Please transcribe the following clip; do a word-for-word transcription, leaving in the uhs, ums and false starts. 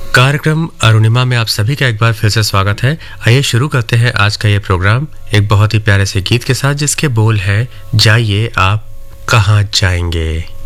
कार्यक्रम अरुणिमा में आप सभी का एक बार फिर से स्वागत है। आइए शुरू करते हैं आज का ये प्रोग्राम एक बहुत ही प्यारे से गीत के साथ जिसके बोल है, जाइए आप कहाँ जाएंगे।